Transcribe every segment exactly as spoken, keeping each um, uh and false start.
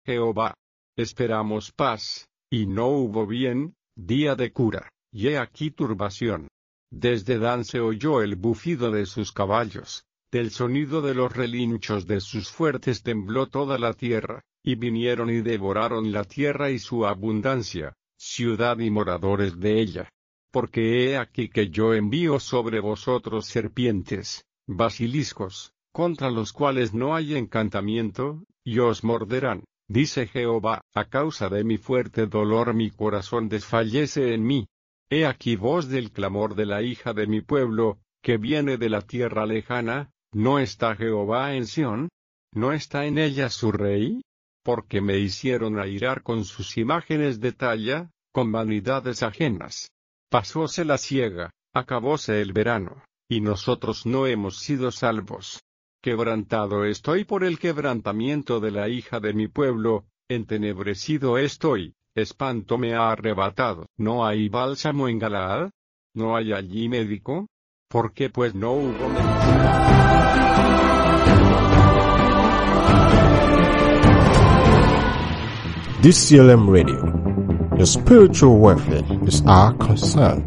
Jehová. Esperamos paz, y no hubo bien, día de cura, y he aquí turbación. Desde Dan se oyó el bufido de sus caballos, del sonido de los relinchos de sus fuertes tembló toda la tierra, y vinieron y devoraron la tierra y su abundancia, ciudad y moradores de ella. Porque he aquí que yo envío sobre vosotros serpientes, basiliscos, contra los cuales no hay encantamiento, y os morderán, dice Jehová, a causa de mi fuerte dolor mi corazón desfallece en mí. He aquí voz del clamor de la hija de mi pueblo, que viene de la tierra lejana, ¿no está Jehová en Sión? ¿No está en ella su rey? Porque me hicieron airar con sus imágenes de talla, con vanidades ajenas. Pasóse la siega, acabóse el verano, y nosotros no hemos sido salvos. Quebrantado estoy por el quebrantamiento de la hija de mi pueblo, entenebrecido estoy, espanto me ha arrebatado. ¿No hay bálsamo en Galaad? ¿No hay allí médico? ¿Por qué pues no hubo medicina? D C L M Radio. Your spiritual welfare is our concern.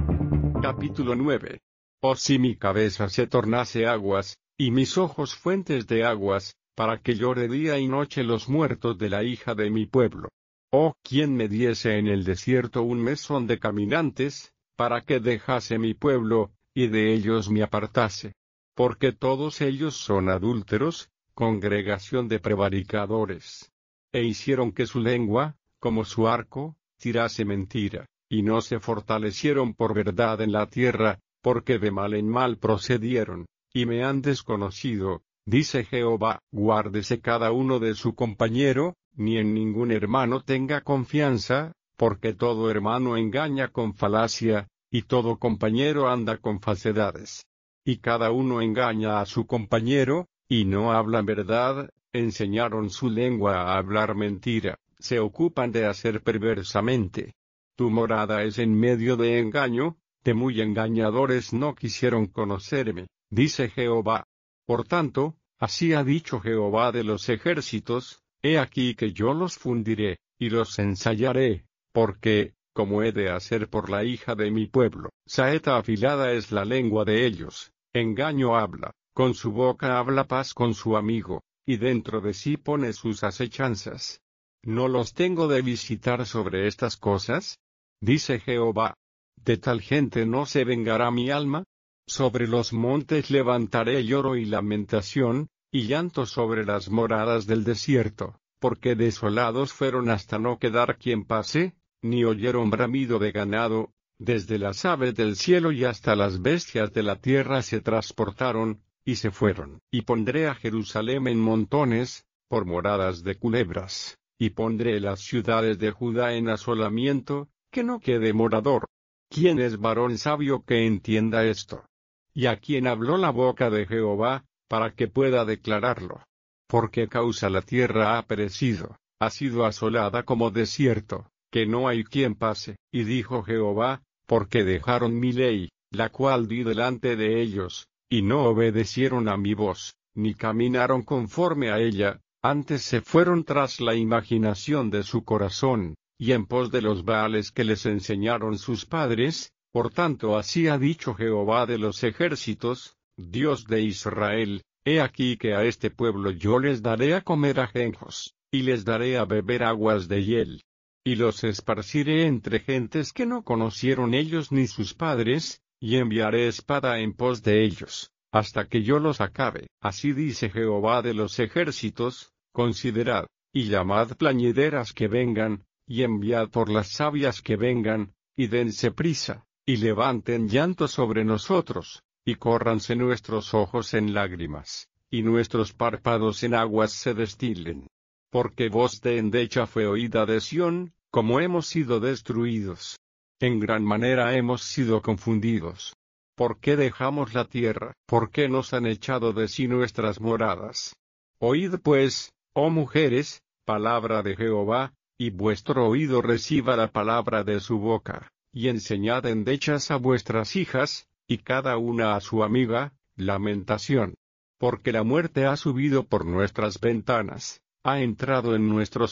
Capítulo nueve. Oh si mi cabeza se tornase aguas, y mis ojos fuentes de aguas, para que llore día y noche los muertos de la hija de mi pueblo. Oh, quien me diese en el desierto un mesón de caminantes, para que dejase mi pueblo, y de ellos me apartase. Porque todos ellos son adúlteros, congregación de prevaricadores. E hicieron que su lengua, como su arco, tirase mentira, y no se fortalecieron por verdad en la tierra, porque de mal en mal procedieron, y me han desconocido, dice Jehová. Guárdese cada uno de su compañero, ni en ningún hermano tenga confianza, porque todo hermano engaña con falacia, y todo compañero anda con falsedades. Y cada uno engaña a su compañero, y no habla verdad, enseñaron su lengua a hablar mentira, se ocupan de hacer perversamente. Tu morada es en medio de engaño, de muy engañadores no quisieron conocerme, dice Jehová. Por tanto, así ha dicho Jehová de los ejércitos, he aquí que yo los fundiré, y los ensayaré, porque, como he de hacer por la hija de mi pueblo, saeta afilada es la lengua de ellos, engaño habla, con su boca habla paz con su amigo, y dentro de sí pone sus acechanzas. ¿No los tengo de visitar sobre estas cosas? Dice Jehová. ¿De tal gente no se vengará mi alma? Sobre los montes levantaré lloro y lamentación, y llanto sobre las moradas del desierto, porque desolados fueron hasta no quedar quien pase, ni oyeron bramido de ganado, desde las aves del cielo y hasta las bestias de la tierra se transportaron, y se fueron. Y pondré a Jerusalén en montones, por moradas de culebras, y pondré las ciudades de Judá en asolamiento, que no quede morador. ¿Quién es varón sabio que entienda esto? ¿Y a quién habló la boca de Jehová, para que pueda declararlo? ¿Por qué causa la tierra ha perecido, ha sido asolada como desierto, que no hay quien pase? Y dijo Jehová, porque dejaron mi ley, la cual di delante de ellos, y no obedecieron a mi voz, ni caminaron conforme a ella, antes se fueron tras la imaginación de su corazón, y en pos de los baales que les enseñaron sus padres. Por tanto así ha dicho Jehová de los ejércitos, Dios de Israel, he aquí que a este pueblo yo les daré a comer ajenjos, y les daré a beber aguas de hiel. Y los esparciré entre gentes que no conocieron ellos ni sus padres, y enviaré espada en pos de ellos, hasta que yo los acabe. Así dice Jehová de los ejércitos, considerad, y llamad plañideras que vengan, y enviad por las sabias que vengan, y dense prisa, y levanten llanto sobre nosotros, y córranse nuestros ojos en lágrimas, y nuestros párpados en aguas se destilen. Porque voz de endecha fue oída de Sión, como hemos sido destruidos. En gran manera hemos sido confundidos. ¿Por qué dejamos la tierra? ¿Por qué nos han echado de sí nuestras moradas? Oíd pues, oh mujeres, palabra de Jehová, y vuestro oído reciba la palabra de su boca, y enseñad endechas a vuestras hijas, y cada una a su amiga, lamentación. Porque la muerte ha subido por nuestras ventanas, ha entrado en nuestros